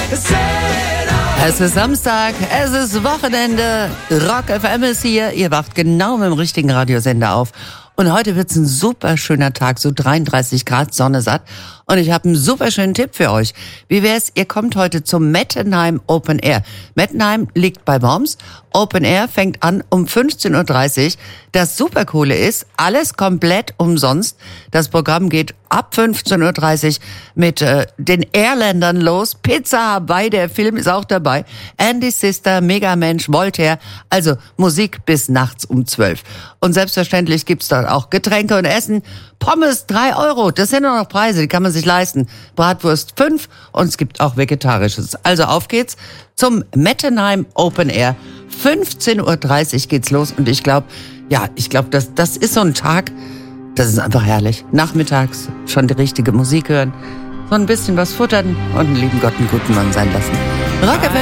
Es ist Samstag, es ist Wochenende, Rock FM ist hier, ihr wacht genau mit dem richtigen Radiosender auf. Und heute wird's ein super schöner Tag, so 33 Grad, Sonne satt. Und ich habe einen super schönen Tipp für euch. Wie wär's, ihr kommt heute zum Mettenheim Open Air. Mettenheim liegt bei Worms. Open Air fängt an um 15.30 Uhr. Das Supercoole ist, alles komplett umsonst. Das Programm geht ab 15.30 Uhr mit den Airländern los. Pizza Hawaii, der Film ist auch dabei. Andy Sister, Megamensch, Voltaire. Also Musik bis nachts um 12. Und selbstverständlich gibt's dort auch Getränke und Essen. Pommes 3 Euro, das sind nur noch Preise, die kann man sich leisten. Bratwurst 5 und es gibt auch Vegetarisches. Also auf geht's zum Mettenheim Open Air. 15.30 Uhr geht's los und ich glaube, das ist so ein Tag, das ist einfach herrlich. Nachmittags schon die richtige Musik hören, so ein bisschen was futtern und einen lieben Gott einen guten Mann sein lassen. Rock FM.